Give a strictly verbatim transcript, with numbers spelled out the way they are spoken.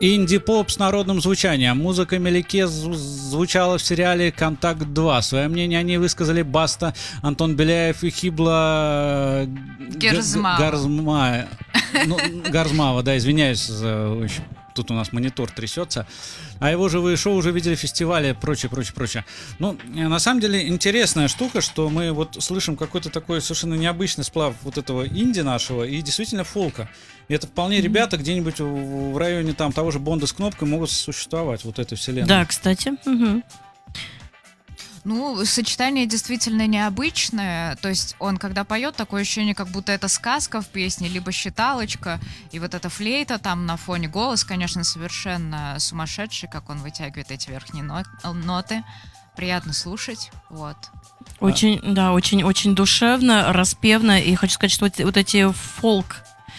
Инди-поп с народным звучанием. Музыка Мелике звучала в сериале «Контакт два». Свое мнение они высказали Баста, Антон Беляев и Хибла Герзмава. Гарзма... ну, Гарзмава, да, извиняюсь за... Тут у нас монитор трясется. А его живые шоу уже видели в фестивале, прочее, прочее, прочее. Ну, на самом деле, интересная штука, что мы вот слышим какой-то такой совершенно необычный сплав вот этого инди нашего и действительно фолка. И это вполне mm-hmm. ребята где-нибудь в, в районе там того же Бонда с кнопкой могут существовать, вот этой вселенной. Да, кстати. Mm-hmm. Ну, сочетание действительно необычное. То есть он, когда поет, такое ощущение, как будто это сказка в песне, либо считалочка. И вот эта флейта там на фоне, голос, конечно, совершенно сумасшедший, как он вытягивает эти верхние ноты. Приятно слушать, вот. Очень, да, очень, очень душевно, распевно. И хочу сказать, что вот, вот эти фолк